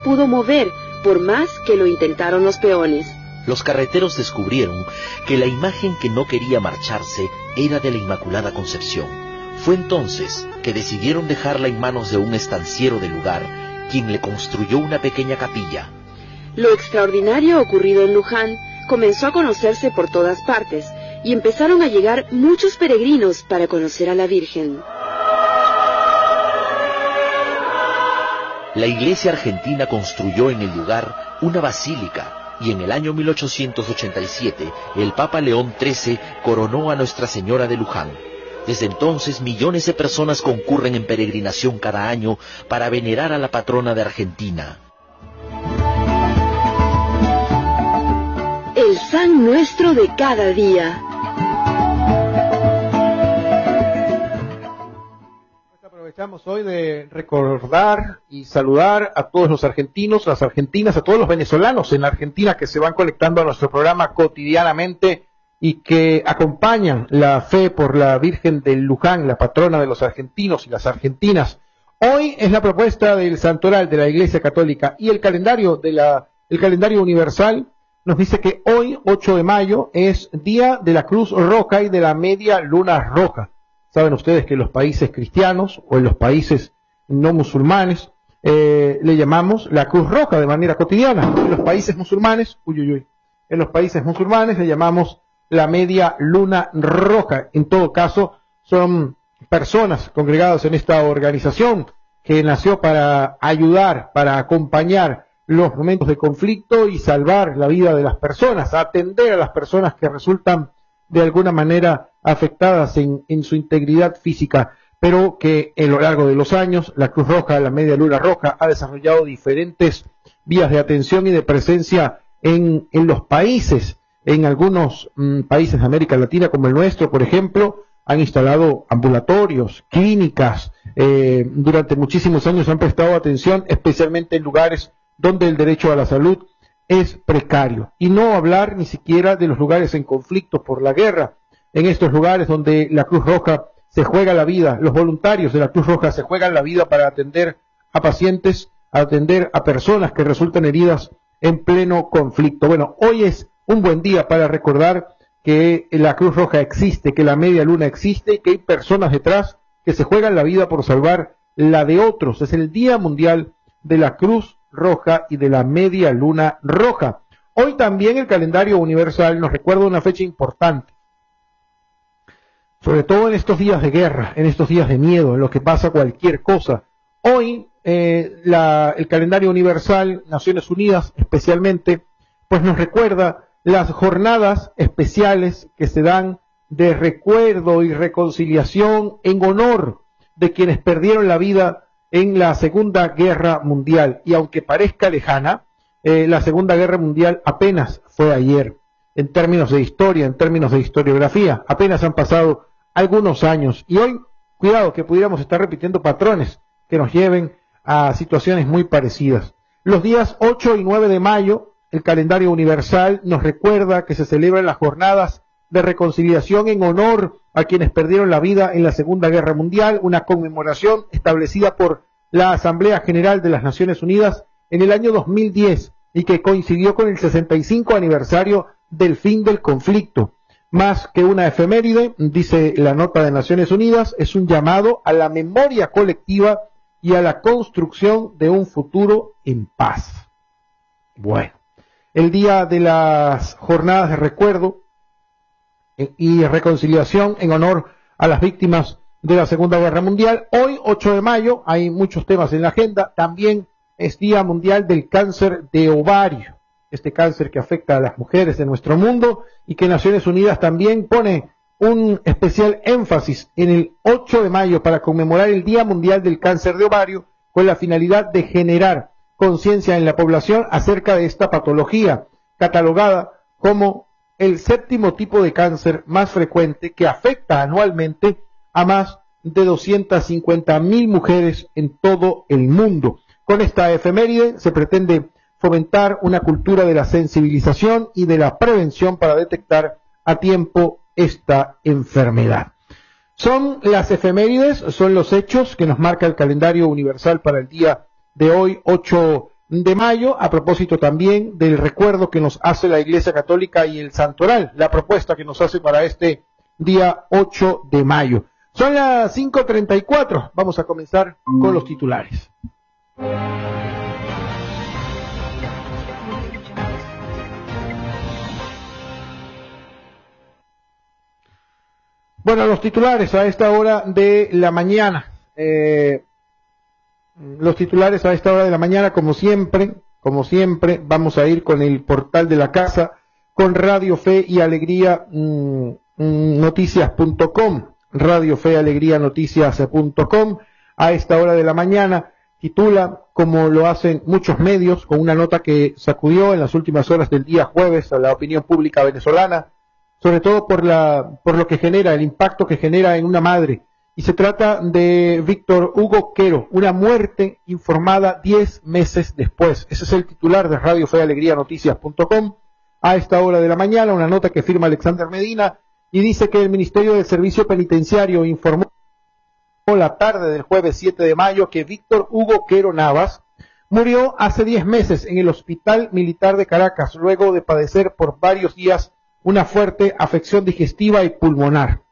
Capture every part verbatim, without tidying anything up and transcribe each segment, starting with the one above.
pudo mover, por más que lo intentaron los peones. Los carreteros descubrieron que la imagen que no quería marcharse era de la Inmaculada Concepción. Fue entonces que decidieron dejarla en manos de un estanciero del lugar, quien le construyó una pequeña capilla. Lo extraordinario ocurrido en Luján comenzó a conocerse por todas partes, y empezaron a llegar muchos peregrinos para conocer a la Virgen. La Iglesia argentina construyó en el lugar una basílica, y en el año mil ochocientos ochenta y siete el Papa León trece coronó a Nuestra Señora de Luján. Desde entonces millones de personas concurren en peregrinación cada año para venerar a la patrona de Argentina. El San Nuestro de cada día. Aprovechamos hoy de recordar y saludar a todos los argentinos, las argentinas, a todos los venezolanos en la Argentina que se van conectando a nuestro programa cotidianamente y que acompañan la fe por la Virgen de Luján, la patrona de los argentinos y las argentinas. Hoy es la propuesta del Santoral de la Iglesia Católica, y el calendario de la el calendario universal nos dice que hoy, ocho de mayo, es Día de la Cruz Roja y de la Media Luna Roja. Saben ustedes que en los países cristianos o en los países no musulmanes eh, le llamamos la Cruz Roja de manera cotidiana. En los países musulmanes, uy, uy, uy, en los países musulmanes le llamamos la Media Luna Roja. En todo caso, son personas congregadas en esta organización que nació para ayudar, para acompañar los momentos de conflicto y salvar la vida de las personas, atender a las personas que resultan de alguna manera afectadas en, en su integridad física, pero que a lo largo de los años la Cruz Roja, la Media Luna Roja, ha desarrollado diferentes vías de atención y de presencia en, en los países. En algunos mmm, países de América Latina, como el nuestro, por ejemplo, han instalado ambulatorios, clínicas, eh, durante muchísimos años han prestado atención, especialmente en lugares donde el derecho a la salud es precario. Y no hablar ni siquiera de los lugares en conflicto por la guerra. En estos lugares donde la Cruz Roja se juega la vida, los voluntarios de la Cruz Roja se juegan la vida para atender a pacientes, atender a personas que resultan heridas en pleno conflicto. Bueno, hoy es un buen día para recordar que la Cruz Roja existe, que la Media Luna existe y que hay personas detrás que se juegan la vida por salvar la de otros. Es el Día Mundial de la Cruz Roja y de la Media Luna Roja. Hoy también el calendario universal nos recuerda una fecha importante, sobre todo en estos días de guerra, en estos días de miedo, en los que pasa cualquier cosa. Hoy eh, la, el calendario universal, Naciones Unidas especialmente, pues nos recuerda las jornadas especiales que se dan de recuerdo y reconciliación en honor de quienes perdieron la vida en la Segunda Guerra Mundial. Y aunque parezca lejana, eh, la Segunda Guerra Mundial apenas fue ayer, en términos de historia, en términos de historiografía, apenas han pasado algunos años. Y hoy, cuidado, que pudiéramos estar repitiendo patrones que nos lleven a situaciones muy parecidas. Los días ocho y nueve de mayo, el calendario universal nos recuerda que se celebran las jornadas de reconciliación en honor a quienes perdieron la vida en la Segunda Guerra Mundial, una conmemoración establecida por la Asamblea General de las Naciones Unidas en el año dos mil diez y que coincidió con el sesenta y cinco aniversario del fin del conflicto. Más que una efeméride, dice la nota de Naciones Unidas, es un llamado a la memoria colectiva y a la construcción de un futuro en paz. Bueno, el día de las jornadas de recuerdo y reconciliación en honor a las víctimas de la Segunda Guerra Mundial. Hoy, ocho de mayo, hay muchos temas en la agenda. También es Día Mundial del Cáncer de Ovario, este cáncer que afecta a las mujeres de nuestro mundo y que Naciones Unidas también pone un especial énfasis en el ocho de mayo para conmemorar el Día Mundial del Cáncer de Ovario, con la finalidad de generar conciencia en la población acerca de esta patología, catalogada como el séptimo tipo de cáncer más frecuente que afecta anualmente a más de doscientas cincuenta mil mujeres en todo el mundo. Con esta efeméride se pretende fomentar una cultura de la sensibilización y de la prevención para detectar a tiempo esta enfermedad. Son las efemérides, son los hechos que nos marca el calendario universal para el día de hoy, ocho de mayo, a propósito también del recuerdo que nos hace la Iglesia Católica y el Santoral, la propuesta que nos hace para este día ocho de mayo. Son las cinco treinta y cuatro, vamos a comenzar con los titulares. Bueno, los titulares a esta hora de la mañana. Eh, los titulares a esta hora de la mañana, como siempre, como siempre, vamos a ir con el portal de la casa, con Radio Fe y Alegría mmm, Noticias punto com, Radio Fe Alegría Noticias punto com. A esta hora de la mañana titula, como lo hacen muchos medios, con una nota que sacudió en las últimas horas del día jueves a la opinión pública venezolana, sobre todo por la por lo que genera, el impacto que genera en una madre. Y se trata de Víctor Hugo Quero, una muerte informada diez meses después. Ese es el titular de Radio Fe Alegría Noticias punto com. A esta hora de la mañana, una nota que firma Alexander Medina y dice que el Ministerio del Servicio Penitenciario informó la tarde del jueves siete de mayo que Víctor Hugo Quero Navas murió hace diez meses en el Hospital Militar de Caracas, luego de padecer por varios días una fuerte afección digestiva y pulmonar.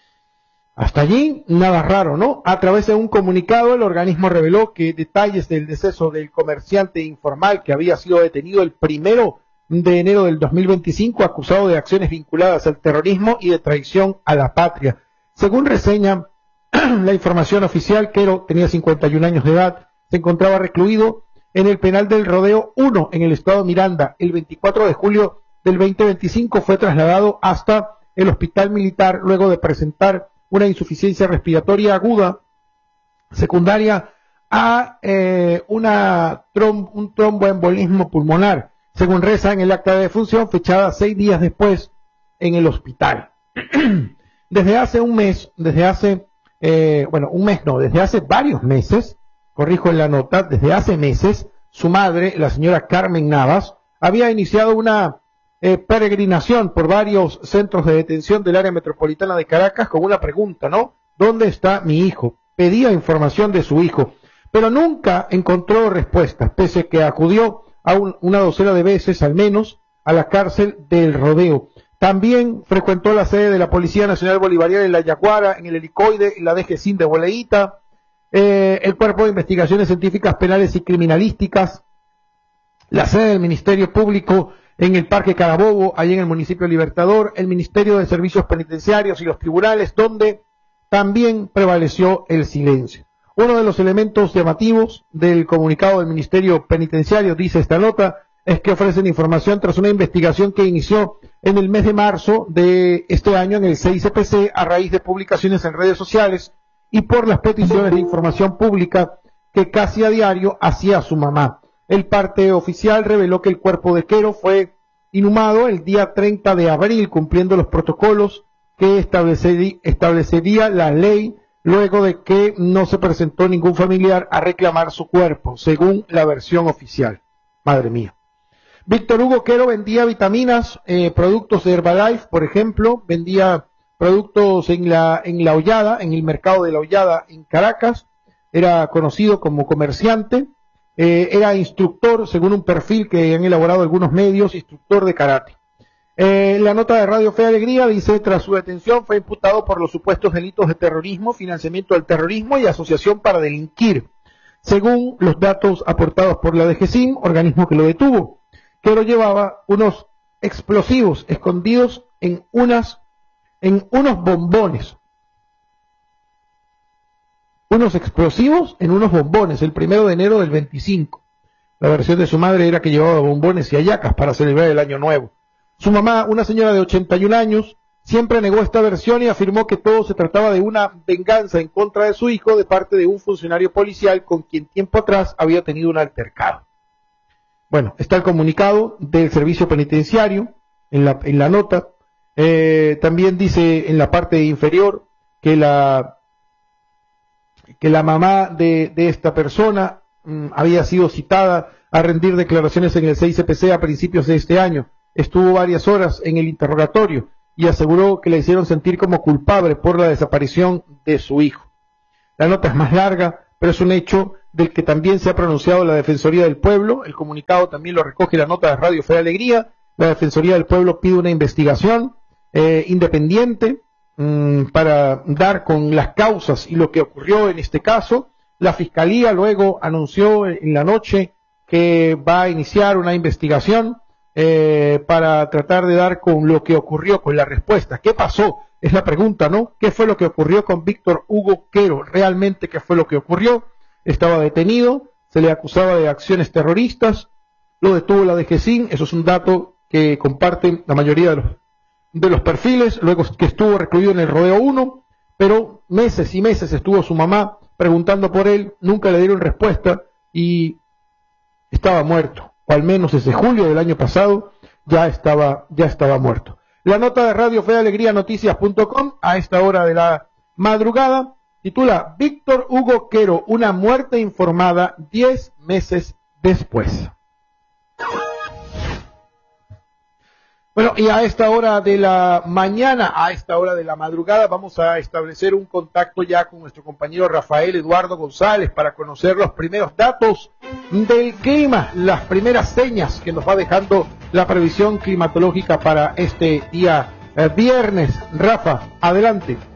Hasta allí, nada raro, ¿no? A través de un comunicado, el organismo reveló que detalles del deceso del comerciante informal que había sido detenido el primero de enero del dos mil veinticinco, acusado de acciones vinculadas al terrorismo y de traición a la patria. Según reseña la información oficial, Quero tenía cincuenta y un años de edad, se encontraba recluido en el penal del Rodeo uno en el estado Miranda. El veinticuatro de julio del veinte veinticinco fue trasladado hasta el hospital militar luego de presentar una insuficiencia respiratoria aguda secundaria a eh, una trom un tromboembolismo pulmonar, según reza en el acta de defunción fechada seis días después en el hospital. Desde hace un mes, desde hace, eh, bueno, un mes no, desde hace varios meses, corrijo en la nota, desde hace meses, su madre, la señora Carmen Navas, había iniciado una Eh, peregrinación por varios centros de detención del área metropolitana de Caracas con una pregunta, ¿no? ¿Dónde está mi hijo? Pedía información de su hijo, pero nunca encontró respuestas, pese a que acudió a un, una docena de veces, al menos, a la cárcel del Rodeo. También frecuentó la sede de la Policía Nacional Bolivariana en La Yaguara, en el Helicoide, en la D G C I N de Boleíta, eh, el Cuerpo de Investigaciones Científicas Penales y Criminalísticas, la sede del Ministerio Público en el Parque Carabobo, allí en el municipio Libertador, el Ministerio de Servicios Penitenciarios y los tribunales, donde también prevaleció el silencio. Uno de los elementos llamativos del comunicado del Ministerio Penitenciario, dice esta nota, es que ofrecen información tras una investigación que inició en el mes de marzo de este año en el C I C P C a raíz de publicaciones en redes sociales y por las peticiones de información pública que casi a diario hacía su mamá. El parte oficial reveló que el cuerpo de Quero fue inhumado el día treinta de abril, cumpliendo los protocolos que establecería, establecería la ley, luego de que no se presentó ningún familiar a reclamar su cuerpo, según la versión oficial. Madre mía. Víctor Hugo Quero vendía vitaminas, eh, productos de Herbalife, por ejemplo, vendía productos en la, en la Hollada, en el mercado de la Hollada en Caracas, era conocido como comerciante. Eh, era instructor, según un perfil que han elaborado algunos medios, instructor de karate. Eh, la nota de Radio Fe Alegría dice, tras su detención fue imputado por los supuestos delitos de terrorismo, financiamiento del terrorismo y asociación para delinquir, según los datos aportados por la D G C I N, organismo que lo detuvo. Quero llevaba unos explosivos escondidos en unas, en unos bombones. Unos explosivos en unos bombones, el primero de enero del veinticinco. La versión de su madre era que llevaba bombones y hallacas para celebrar el año nuevo. Su mamá, una señora de ochenta y un años, siempre negó esta versión y afirmó que todo se trataba de una venganza en contra de su hijo de parte de un funcionario policial con quien tiempo atrás había tenido un altercado. Bueno, está el comunicado del servicio penitenciario en la, en la nota. Eh, también dice en la parte inferior que la que la mamá de, de esta persona mmm, había sido citada a rendir declaraciones en el C I C P C a principios de este año. Estuvo varias horas en el interrogatorio y aseguró que la hicieron sentir como culpable por la desaparición de su hijo. La nota es más larga, pero es un hecho del que también se ha pronunciado la Defensoría del Pueblo. El comunicado también lo recoge la nota de Radio Fe y Alegría. La Defensoría del Pueblo pide una investigación eh, independiente mmm, para dar con las causas y lo que ocurrió en este caso. La Fiscalía luego anunció en la noche que va a iniciar una investigación eh, para tratar de dar con lo que ocurrió, con la respuesta. ¿Qué pasó? Es la pregunta, ¿no? ¿Qué fue lo que ocurrió con Víctor Hugo Quero? ¿Realmente qué fue lo que ocurrió? Estaba detenido, se le acusaba de acciones terroristas, lo detuvo la D G C I N, eso es un dato que comparten la mayoría de los, de los perfiles, luego que estuvo recluido en el Rodeo uno, pero meses y meses estuvo su mamá preguntando por él, nunca le dieron respuesta y estaba muerto, o al menos desde julio del año pasado ya estaba, ya estaba muerto. La nota de Radio Fe y Alegría Noticias punto com a esta hora de la madrugada titula Víctor Hugo Quero, una muerte informada diez meses después. Bueno, y a esta hora de la mañana, a esta hora de la madrugada, vamos a establecer un contacto ya con nuestro compañero Rafael Eduardo González para conocer los primeros datos del clima, las primeras señas que nos va dejando la previsión climatológica para este día eh, viernes. Rafa, adelante.